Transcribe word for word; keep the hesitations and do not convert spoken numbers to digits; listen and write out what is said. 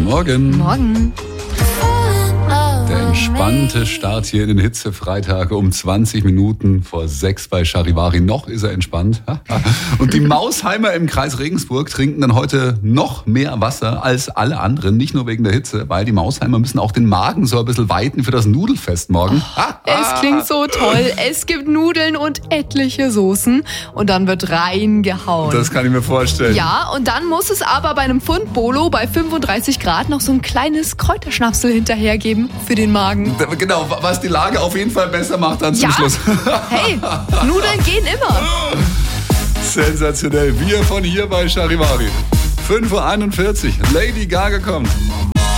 Guten Morgen. Morgen. Der entspannte Start hier in den Hitzefreitag um zwanzig Minuten vor sechs bei Charivari. Noch ist er entspannt. Und die Mausheimer im Kreis Regensburg trinken dann heute noch mehr Wasser als alle anderen. Nicht nur wegen der Hitze, weil die Mausheimer müssen auch den Magen so ein bisschen weiten für das Nudelfest morgen. Oh, es klingt so toll. Es gibt Nudeln und etliche Soßen und dann wird reingehauen. Das kann ich mir vorstellen. Ja, und dann muss es aber bei einem Pfund Bolo bei fünfunddreißig Grad noch so ein kleines Kräuterschnapsel hinterhergeben für den Magen. Genau, was die Lage auf jeden Fall besser macht dann zum ja. Schluss. Hey, Nudeln gehen immer. Sensationell. Wir von hier bei Charivari. fünf Uhr einundvierzig. Lady Gaga kommt.